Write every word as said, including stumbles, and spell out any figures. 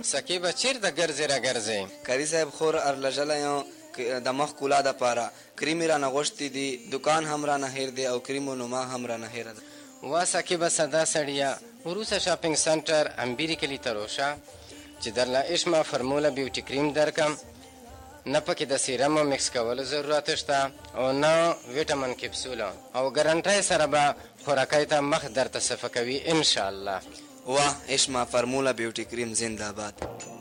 سکیبه چیرته ګرځې را ګرځې؟ کري صاحب خور ارلژلی یم د مخ کولا دپاره. کریم یې رانه غوښتي دي، دکان هم رانه هیر دی او کریمو نما هم رانه هیره ده. وا سکیبه ساده سړیه، وروسته شاپینګ سنټر امبیري کلي ته روشه چې درله اشما فرموله بیوټي کریم درکم. نه پکې د سیرمو مکس کولو ضرورت شته او نه ویټامین کپسوله، او ګرنټۍ سره به خوراکۍ ته مخ درته صفه کوي انشاءالله. واه اشما فرموله بیوټي کریم زنده باد.